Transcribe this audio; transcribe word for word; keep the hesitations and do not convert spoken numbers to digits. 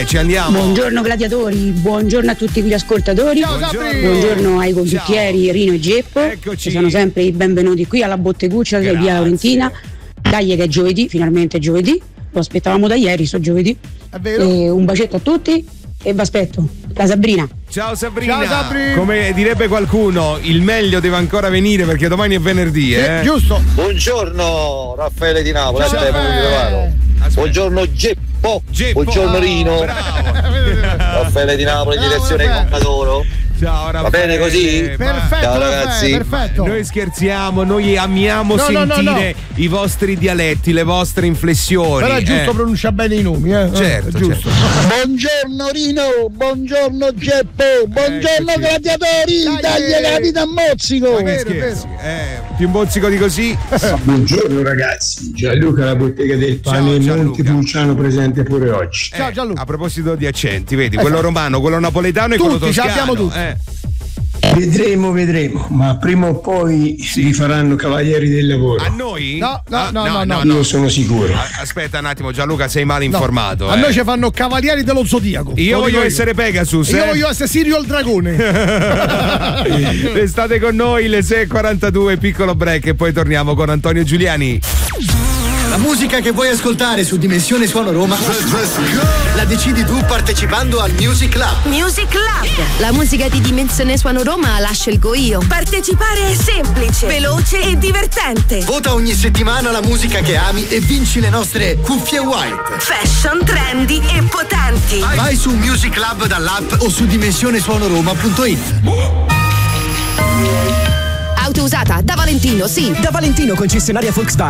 Ci andiamo. Buongiorno gladiatori, buongiorno a tutti gli ascoltatori. Ciao, buongiorno. Buongiorno ai conduttieri Ciao. Rino e Geppo. Eccoci. Che sono sempre i benvenuti qui alla Botteguccia di Via Laurentina. Dai che è giovedì, finalmente è giovedì. Lo aspettavamo da ieri, sto giovedì. È vero? E un bacetto a tutti e vi aspetto. La Sabrina. Ciao Sabrina. Ciao Sabri. Come direbbe qualcuno, il meglio deve ancora venire perché domani è venerdì, eh? Sì, giusto. Buongiorno Raffaele di Napoli, Ciao, Stefano di Novaro. Aspetta. Buongiorno Geppo. Geppo. Buongiorno Rino. Bravo. Raffaele di Napoli, Bravo, direzione Raffaele. Concadoro. Ciao Raffaele. Va bene così? Ma- Perfetto, Ciao, Raffaele, ragazzi. perfetto. Noi scherziamo, noi amiamo No, no, sentire no, no. i vostri dialetti, le vostre inflessioni. Però è giusto eh. pronuncia bene i nomi, eh? Certo, è giusto. Buongiorno Rino, buongiorno Geppo, buongiorno Eccoci. gladiatori, Dai, tagli eh. la vita a mozzico. Ma che Vero, scherzi? Eh, più mozzico di così. Buongiorno ragazzi, Gianluca la bottega del pane in Gianluca. Montepulciano presente pure oggi. Ciao, Eh, Gianluca. A proposito di accenti, vedi, quello romano, quello napoletano e quello Tutti, ce toscano. l'abbiamo tutti. eh. Vedremo, vedremo, ma prima o poi si rifaranno cavalieri del lavoro. A noi? No, no, Ah, no, no, no. Io sono sicuro. A- Aspetta un attimo, Gianluca, sei mal No. informato. A eh. noi ci fanno cavalieri dello zodiaco. Io Lo voglio dico essere Pegasus. Io eh. voglio essere Sirio il dragone. Restate con noi, le sei e quarantadue, piccolo break e poi torniamo con Antonio Giuliani. La musica che vuoi ascoltare su Dimensione Suono Roma la decidi tu partecipando al Music Club. Music Club. La musica di Dimensione Suono Roma la scelgo io. Partecipare è semplice, veloce e divertente. Vota ogni settimana la musica che ami e vinci le nostre cuffie white. Fashion, trendy e potenti. Vai su Music Club dall'app o su dimensionesuonoroma punto it. Auto usata da Valentino, sì. Da Valentino, concessionaria Volkswagen.